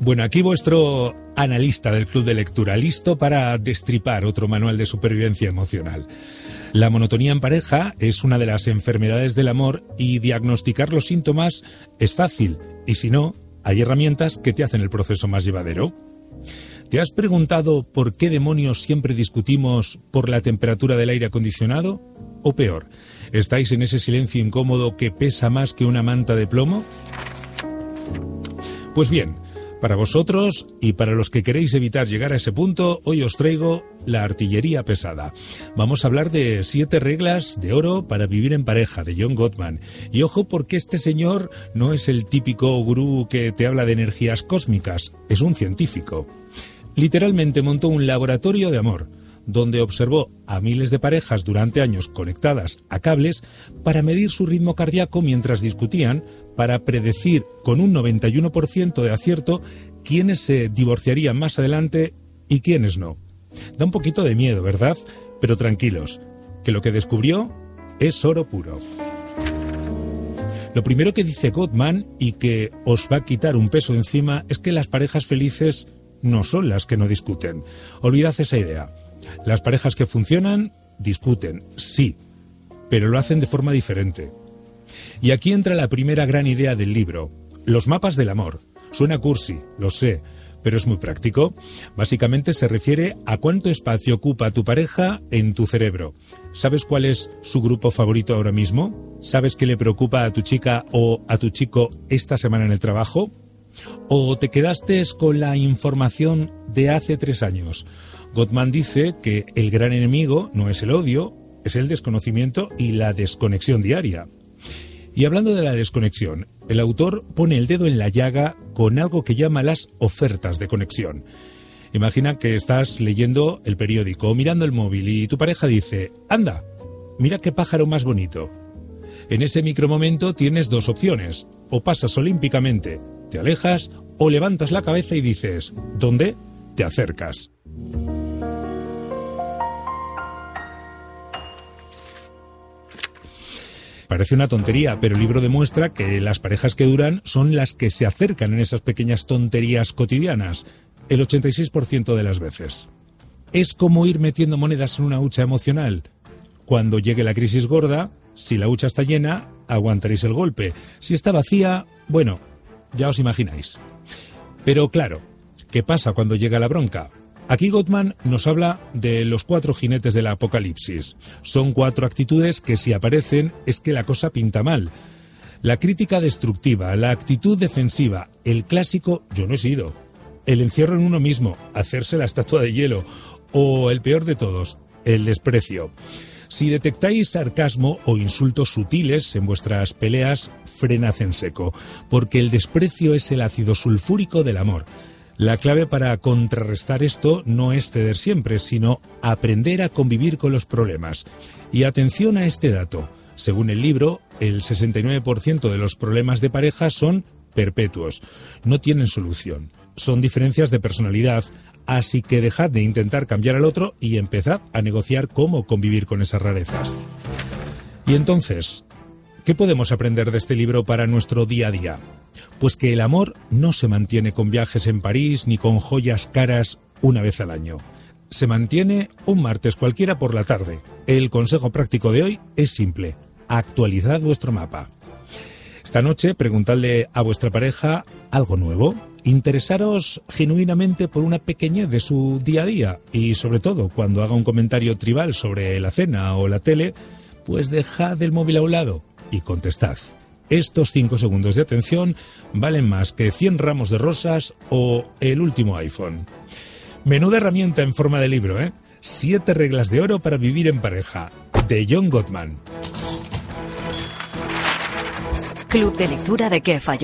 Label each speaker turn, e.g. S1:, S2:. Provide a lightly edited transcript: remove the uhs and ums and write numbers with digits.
S1: Bueno, aquí vuestro analista del Club de Lectura, listo para destripar otro manual de supervivencia emocional. La monotonía en pareja es una de las enfermedades del amor y diagnosticar los síntomas es fácil. Y si no, hay herramientas que te hacen el proceso más llevadero. ¿Te has preguntado por qué demonios siempre discutimos por la temperatura del aire acondicionado? O peor, ¿estáis en ese silencio incómodo que pesa más que una manta de plomo? Pues bien, para vosotros y para los que queréis evitar llegar a ese punto, hoy os traigo la artillería pesada. Vamos a hablar de 7 reglas de oro para vivir en pareja, de John Gottman. Y ojo, porque este señor no es el típico gurú que te habla de energías cósmicas, es un científico. Literalmente montó un laboratorio de amor, donde observó a miles de parejas durante años conectadas a cables para medir su ritmo cardíaco mientras discutían, para predecir con un 91% de acierto quiénes se divorciarían más adelante y quiénes no. Da un poquito de miedo, ¿verdad? Pero tranquilos, que lo que descubrió es oro puro. Lo primero que dice Gottman, y que os va a quitar un peso encima, es que las parejas felices no son las que no discuten. Olvidad esa idea. Las parejas que funcionan discuten, sí, pero lo hacen de forma diferente. Y aquí entra la primera gran idea del libro, los mapas del amor. Suena cursi, lo sé, pero es muy práctico. Básicamente se refiere a cuánto espacio ocupa tu pareja en tu cerebro. ¿Sabes cuál es su grupo favorito ahora mismo? ¿Sabes qué le preocupa a tu chica o a tu chico esta semana en el trabajo? ¿O te quedaste con la información de hace 3 años? Gottman dice que el gran enemigo no es el odio, es el desconocimiento y la desconexión diaria. Y hablando de la desconexión, el autor pone el dedo en la llaga con algo que llama las ofertas de conexión. Imagina que estás leyendo el periódico o mirando el móvil y tu pareja dice: «Anda, mira qué pájaro más bonito». En ese micromomento tienes 2 opciones: o pasas olímpicamente, te alejas, o levantas la cabeza y dices: «¿Dónde?». Te acercas. Parece una tontería, pero el libro demuestra que las parejas que duran son las que se acercan en esas pequeñas tonterías cotidianas, el 86% de las veces. Es como ir metiendo monedas en una hucha emocional. Cuando llegue la crisis gorda, si la hucha está llena, aguantaréis el golpe. Si está vacía, bueno, ya os imagináis. Pero claro, ¿qué pasa cuando llega la bronca? Aquí Gottman nos habla de los 4 jinetes del apocalipsis. Son 4 actitudes que, si aparecen, es que la cosa pinta mal. La crítica destructiva, la actitud defensiva, el clásico «yo no he sido», el encierro en uno mismo, hacerse la estatua de hielo, o el peor de todos, el desprecio. Si detectáis sarcasmo o insultos sutiles en vuestras peleas, frenad en seco, porque el desprecio es el ácido sulfúrico del amor. La clave para contrarrestar esto no es ceder siempre, sino aprender a convivir con los problemas. Y atención a este dato. Según el libro, el 69% de los problemas de pareja son perpetuos. No tienen solución. Son diferencias de personalidad. Así que dejad de intentar cambiar al otro y empezad a negociar cómo convivir con esas rarezas. Y entonces, ¿qué podemos aprender de este libro para nuestro día a día? Pues que el amor no se mantiene con viajes en París ni con joyas caras una vez al año. Se mantiene un martes cualquiera por la tarde. El consejo práctico de hoy es simple: actualizad vuestro mapa. Esta noche preguntadle a vuestra pareja algo nuevo. Interesaros genuinamente por una pequeñez de su día a día y, sobre todo, cuando haga un comentario tribal sobre la cena o la tele, pues dejad el móvil a un lado y contestad. Estos 5 segundos de atención valen más que 100 ramos de rosas o el último iPhone. Menuda herramienta en forma de libro, ¿eh? 7 reglas de oro para vivir en pareja, de John Gottman.
S2: Club de lectura de Qué Falló.